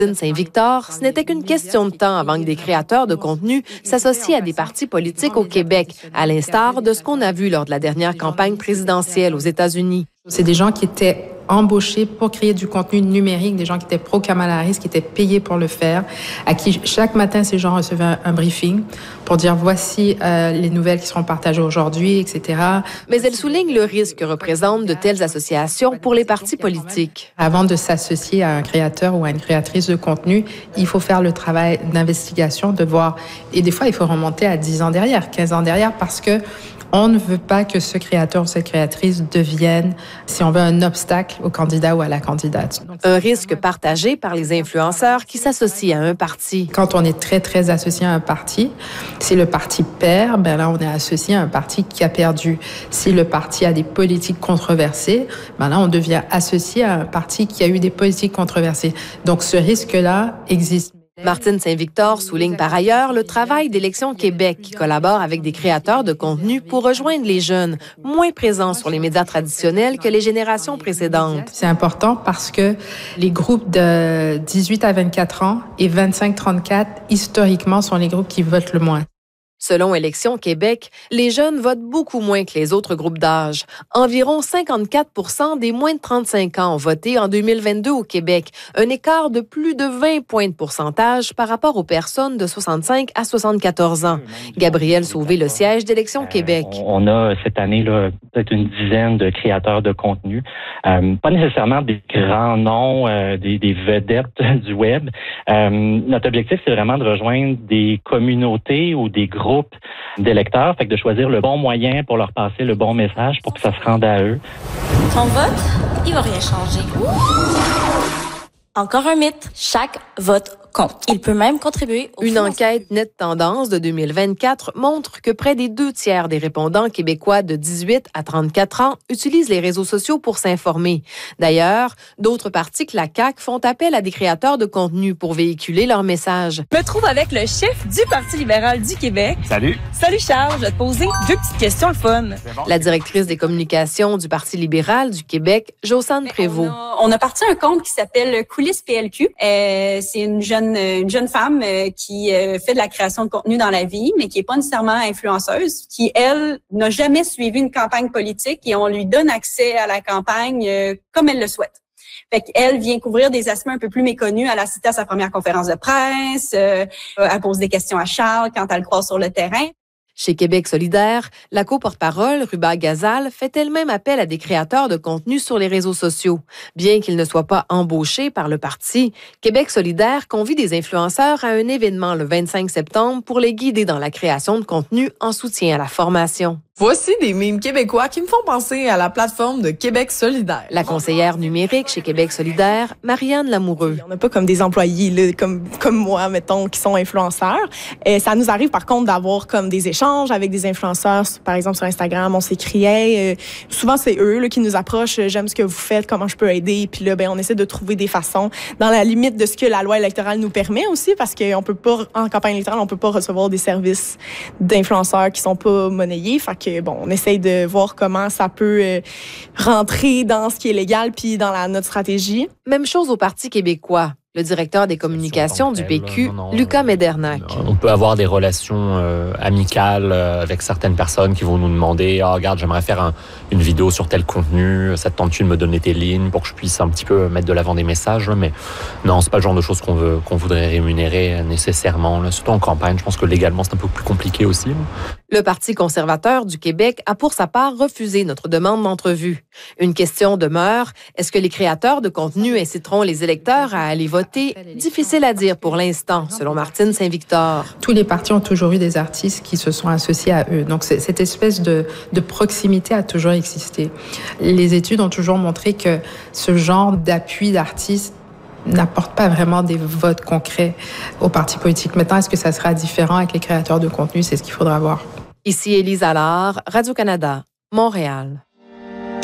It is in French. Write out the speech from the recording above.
Saint-Victor, ce n'était qu'une question de temps avant que des créateurs de contenu s'associent à des partis politiques au Québec, à l'instar de ce qu'on a vu lors de la dernière campagne présidentielle aux États-Unis. C'est des gens qui étaient embauchés pour créer du contenu numérique, des gens qui étaient pro-Kamala Harris, qui étaient payés pour le faire, à qui chaque matin ces gens recevaient un briefing pour dire voici les nouvelles qui seront partagées aujourd'hui, etc. Mais elle souligne le risque que représentent de telles associations pour les partis politiques. Avant de s'associer à un créateur ou à une créatrice de contenu, il faut faire le travail d'investigation, de voir, et des fois il faut remonter à 10 ans derrière, 15 ans derrière, parce que on ne veut pas que ce créateur ou cette créatrice devienne, si on veut, un obstacle au candidat ou à la candidate. Un risque partagé par les influenceurs qui s'associent à un parti. Quand on est très, très associé à un parti, si le parti perd, ben là, on est associé à un parti qui a perdu. Si le parti a des politiques controversées, ben là, on devient associé à un parti qui a eu des politiques controversées. Donc, ce risque-là existe. Martine Saint-Victor souligne par ailleurs le travail d'Élections Québec qui collabore avec des créateurs de contenu pour rejoindre les jeunes, moins présents sur les médias traditionnels que les générations précédentes. C'est important parce que les groupes de 18 à 24 ans et 25-34, historiquement, sont les groupes qui votent le moins. Selon Élections Québec, les jeunes votent beaucoup moins que les autres groupes d'âge. Environ 54% des moins de 35 ans ont voté en 2022 au Québec, un écart de plus de 20 points de pourcentage par rapport aux personnes de 65 à 74 ans. Gabriel Sauvé, le siège d'Élections Québec. On a cette année là peut-être une dizaine de créateurs de contenu, pas nécessairement des grands noms, des vedettes du web. Notre objectif, c'est vraiment de rejoindre des communautés ou des groupes d'électeurs, fait que de choisir le bon moyen pour leur passer le bon message pour que ça se rende à eux. Ton vote, il va rien changer. Encore un mythe, chaque vote compte. Il peut même contribuer au Une enquête Net Tendance de 2024 montre que près des 2/3 des répondants québécois de 18 à 34 ans utilisent les réseaux sociaux pour s'informer. D'ailleurs, d'autres partis que la CAQ font appel à des créateurs de contenu pour véhiculer leurs messages. Je me trouve avec le chef du Parti libéral du Québec. Salut. Salut Charles, je vais te poser 2 petites questions le fun. La directrice des communications du Parti libéral du Québec, Josiane Prévost. On a parti un compte qui s'appelle Coulisses PLQ. C'est une jeune femme qui fait de la création de contenu dans la vie, mais qui est pas nécessairement influenceuse, qui, elle, n'a jamais suivi une campagne politique et on lui donne accès à la campagne comme elle le souhaite. Fait qu'elle vient couvrir des aspects un peu plus méconnus. Elle a assisté à sa première conférence de presse, elle pose des questions à Charles quand elle le croise sur le terrain. Chez Québec solidaire, la co-porte-parole, Ruba Gazal, fait elle-même appel à des créateurs de contenu sur les réseaux sociaux. Bien qu'ils ne soient pas embauchés par le parti, Québec solidaire convie des influenceurs à un événement le 25 septembre pour les guider dans la création de contenu en soutien à la formation. Voici des mimes québécois qui me font penser à la plateforme de Québec solidaire. La conseillère numérique chez Québec solidaire, Marianne Lamoureux. On n'a pas comme des employés là, comme moi, mettons, qui sont influenceurs. Ça nous arrive par contre d'avoir comme des échanges avec des influenceurs, par exemple sur Instagram, on s'écrit souvent c'est eux là, qui nous approchent, j'aime ce que vous faites, comment je peux aider, puis là on essaie de trouver des façons dans la limite de ce que la loi électorale nous permet aussi, parce qu'on peut pas, en campagne électorale, on peut pas recevoir des services d'influenceurs qui sont pas monnayés, fait que on essaye de voir comment ça peut rentrer dans ce qui est légal puis dans notre stratégie. Même chose au Parti québécois. Le directeur des communications du PQ, Lucas Médernac. On peut avoir des relations amicales avec certaines personnes qui vont nous demander « Ah, regarde, j'aimerais faire une vidéo sur tel contenu, ça te tente-tu de me donner tes lignes pour que je puisse un petit peu mettre de l'avant des messages ?» Mais non, c'est pas le genre de choses qu'on voudrait rémunérer nécessairement. Là. Surtout en campagne, je pense que légalement, c'est un peu plus compliqué aussi. Là. Le Parti conservateur du Québec a pour sa part refusé notre demande d'entrevue. Une question demeure, est-ce que les créateurs de contenu inciteront les électeurs à aller voter? Difficile à dire pour l'instant, selon Martine Saint-Victor. Tous les partis ont toujours eu des artistes qui se sont associés à eux. Donc, cette espèce de proximité a toujours existé. Les études ont toujours montré que ce genre d'appui d'artistes n'apporte pas vraiment des votes concrets aux partis politiques. Maintenant, est-ce que ça sera différent avec les créateurs de contenu? C'est ce qu'il faudra voir. Ici Élise Allard, Radio-Canada, Montréal.